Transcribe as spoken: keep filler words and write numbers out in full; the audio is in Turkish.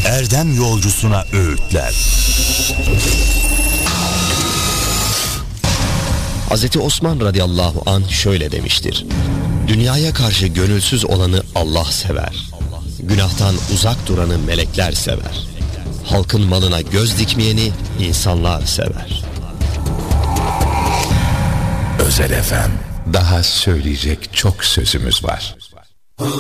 erdem yolcusuna öğütler. Hazreti Osman radıyallahu anh şöyle demiştir: dünyaya karşı gönülsüz olanı Allah sever. Günahtan uzak duranı melekler sever. Halkın malına göz dikmeyeni insanlar sever. Özel F M. Daha söyleyecek çok sözümüz var.